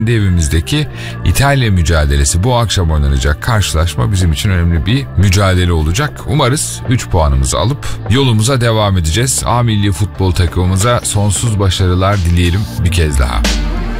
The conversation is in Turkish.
Evimizdeki İtalya mücadelesi, bu akşam oynanacak karşılaşma bizim için önemli bir mücadele olacak. Umarız 3 puanımızı alıp yolumuza devam edeceğiz. A milli futbol takımımıza sonsuz başarılar dileyelim bir kez daha.